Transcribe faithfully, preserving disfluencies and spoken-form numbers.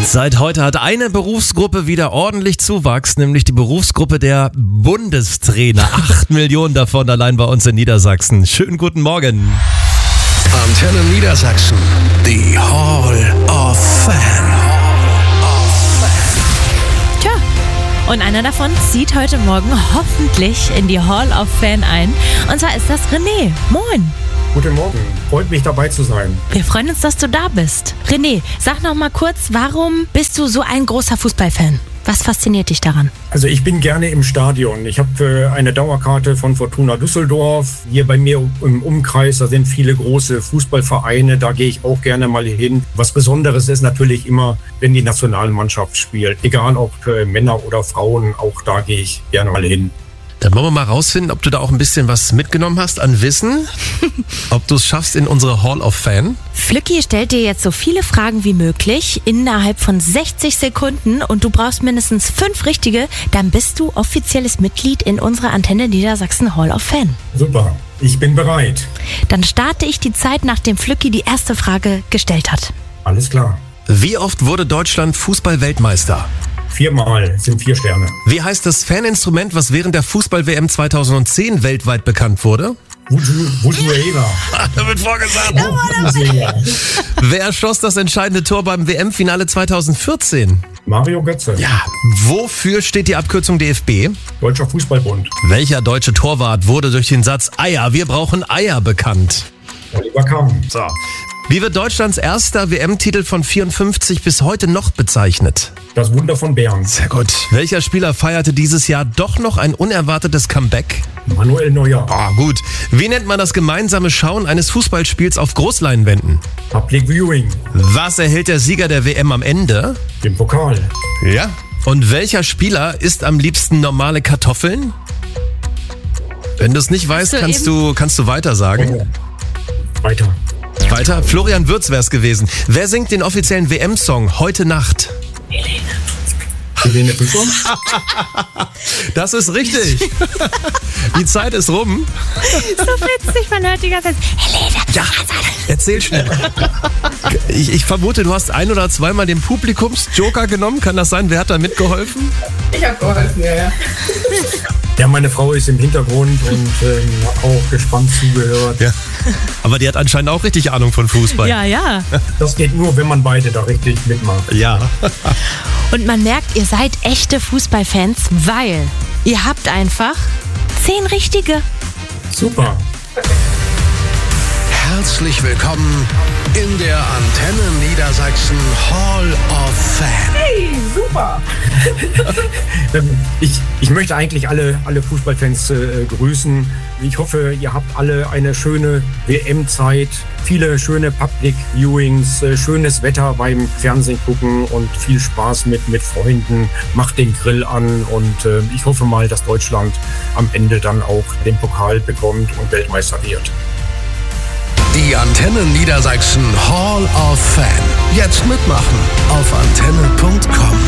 Seit heute hat eine Berufsgruppe wieder ordentlich Zuwachs, nämlich die Berufsgruppe der Bundestrainer. Acht Millionen davon allein bei uns in Niedersachsen. Schönen guten Morgen. Antenne Niedersachsen, die Hall of Fame. Tja, und einer davon zieht heute Morgen hoffentlich in die Hall of Fame ein. Und zwar ist das René. Moin. Guten Morgen, freut mich dabei zu sein. Wir freuen uns, dass du da bist. René, sag noch mal kurz, warum bist du so ein großer Fußballfan? Was fasziniert dich daran? Also ich bin gerne im Stadion. Ich habe eine Dauerkarte von Fortuna Düsseldorf. Hier bei mir im Umkreis, da sind viele große Fußballvereine. Da gehe ich auch gerne mal hin. Was Besonderes ist natürlich immer, wenn die Nationalmannschaft spielt. Egal ob Männer oder Frauen, auch da gehe ich gerne mal hin. Dann wollen wir mal rausfinden, ob du da auch ein bisschen was mitgenommen hast an Wissen. Ob du es schaffst in unsere Hall of Fame. Flücki stellt dir jetzt so viele Fragen wie möglich innerhalb von sechzig Sekunden und du brauchst mindestens fünf richtige. Dann bist du offizielles Mitglied in unserer Antenne Niedersachsen Hall of Fame. Super, ich bin bereit. Dann starte ich die Zeit, nachdem Flücki die erste Frage gestellt hat. Alles klar. Wie oft wurde Deutschland Fußball-Weltmeister? Viermal sind vier Sterne. Wie heißt das Faninstrument, was während der Fußball-W M zweitausendzehn weltweit bekannt wurde? Vuvuzela. Da wird vorgesagt. Vuvuzela. Wer schoss das entscheidende Tor beim W M-Finale zweitausendvierzehn? Mario Götze. Ja. Wofür steht die Abkürzung D F B? Deutscher Fußballbund. Welcher deutsche Torwart wurde durch den Satz Eier, wir brauchen Eier bekannt? Oliver Kahn. So. Wie wird Deutschlands erster W M-Titel von vierundfünfzig bis heute noch bezeichnet? Das Wunder von Bern. Sehr gut. Welcher Spieler feierte dieses Jahr doch noch ein unerwartetes Comeback? Manuel Neuer. Ah, gut. Wie nennt man das gemeinsame Schauen eines Fußballspiels auf Großleinwänden? Public Viewing. Was erhält der Sieger der W M am Ende? Den Pokal. Ja. Und welcher Spieler isst am liebsten normale Kartoffeln? Wenn du es nicht weißt, du kannst du, kannst du weiter sagen. Oh. Weiter. Weiter. Florian Würz wär's gewesen. Wer singt den offiziellen W M-Song Heute Nacht? Helene Fischer. Das ist richtig. Die Zeit ist rum. So witzig, man hört die ganze Zeit. Helene. Ja, erzähl schnell. Ich, ich vermute, du hast ein- oder zweimal den Publikumsjoker genommen. Kann das sein? Wer hat da mitgeholfen? Ich hab geholfen, ja, ja. Ja, meine Frau ist im Hintergrund und ähm, auch gespannt zugehört. Ja. Aber die hat anscheinend auch richtig Ahnung von Fußball. Ja, ja. Das geht nur, wenn man beide da richtig mitmacht. Ja. Und man merkt, ihr seid echte Fußballfans, weil ihr habt einfach zehn richtige. Super. Herzlich willkommen in der Antenne Niedersachsen Hall of Fame. Hey, super. Ähm, ich, ich möchte eigentlich alle, alle Fußballfans äh, grüßen. Ich hoffe, ihr habt alle eine schöne W M-Zeit, viele schöne Public Viewings, äh, schönes Wetter beim Fernsehen gucken und viel Spaß mit, mit Freunden. Macht den Grill an und äh, ich hoffe mal, dass Deutschland am Ende dann auch den Pokal bekommt und Weltmeister wird. Die Antenne Niedersachsen Hall of Fame. Jetzt mitmachen auf antenne punkt com.